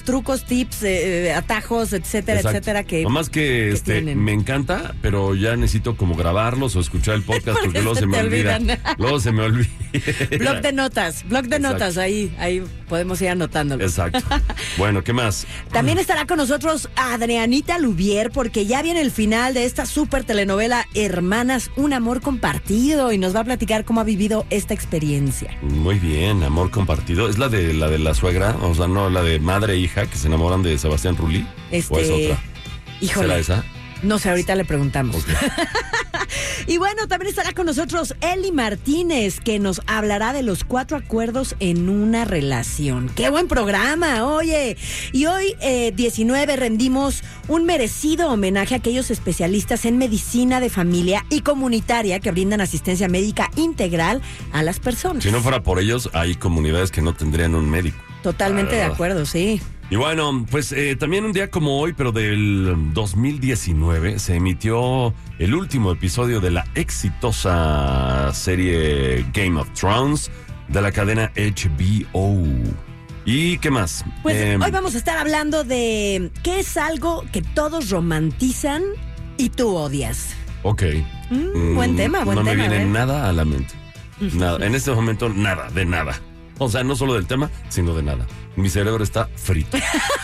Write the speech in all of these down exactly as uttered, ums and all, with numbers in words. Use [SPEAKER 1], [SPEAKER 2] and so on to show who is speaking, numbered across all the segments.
[SPEAKER 1] trucos, tips, eh, atajos, etcétera,
[SPEAKER 2] Exacto.
[SPEAKER 1] etcétera. Que,
[SPEAKER 2] no más que,
[SPEAKER 1] que
[SPEAKER 2] este
[SPEAKER 1] tienen.
[SPEAKER 2] me encanta, pero ya necesito como grabarlos o escuchar el podcast
[SPEAKER 1] Porque
[SPEAKER 2] porque luego
[SPEAKER 1] se
[SPEAKER 2] se me
[SPEAKER 1] te
[SPEAKER 2] olvida.
[SPEAKER 1] olvidan.
[SPEAKER 2] Luego se me olvida.
[SPEAKER 1] Blog de notas, blog de
[SPEAKER 2] Exacto.
[SPEAKER 1] notas, ahí, ahí podemos ir anotándolo.
[SPEAKER 2] Exacto. Bueno, ¿qué más?
[SPEAKER 1] También estará con nosotros Adrianita Lubier, porque ya viene el final de esta súper telenovela Hermanas, un amor compartido, y nos va a platicar cómo ha vivido esta experiencia.
[SPEAKER 2] Muy bien, amor compartido. ¿Es la de la de la suegra? O sea, no, la de madre e hija que se enamoran de Sebastián Rulli.
[SPEAKER 1] Este,
[SPEAKER 2] ¿O es otra?
[SPEAKER 1] Híjole.
[SPEAKER 2] ¿Será esa?
[SPEAKER 1] No sé, ahorita le preguntamos.
[SPEAKER 2] Okay.
[SPEAKER 1] Y bueno, también estará con nosotros Eli Martínez, que nos hablará de los cuatro acuerdos en una relación. ¡Qué buen programa! Oye, y hoy, eh, diecinueve, rendimos un merecido homenaje a aquellos especialistas en medicina de familia y comunitaria que brindan asistencia médica integral a las personas.
[SPEAKER 2] Si no fuera por ellos, hay comunidades que no tendrían un médico.
[SPEAKER 1] Totalmente de acuerdo, sí.
[SPEAKER 2] Y bueno, pues eh, también un día como hoy, pero del dos mil diecinueve, se emitió el último episodio de la exitosa serie Game of Thrones de la cadena H B O. ¿Y qué más?
[SPEAKER 1] Pues
[SPEAKER 2] Eh,
[SPEAKER 1] hoy vamos a estar hablando de qué es algo que todos romantizan y tú odias.
[SPEAKER 2] Ok.
[SPEAKER 1] Mm, buen tema, buen
[SPEAKER 2] no
[SPEAKER 1] tema,
[SPEAKER 2] me
[SPEAKER 1] a
[SPEAKER 2] viene
[SPEAKER 1] ver.
[SPEAKER 2] nada a la mente. Nada. En este momento, nada, de nada. O sea, no solo del tema, sino de nada. Mi cerebro está frito.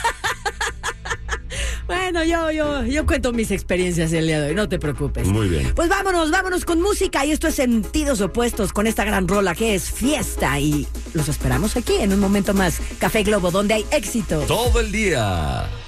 [SPEAKER 1] Bueno, yo, yo, yo cuento mis experiencias el día de hoy, no te preocupes.
[SPEAKER 2] Muy bien.
[SPEAKER 1] Pues vámonos, vámonos con música, y esto es Sentidos Opuestos con esta gran rola que es Fiesta, y los esperamos aquí en un momento más. Café Globo, donde hay éxito.
[SPEAKER 2] Todo el día.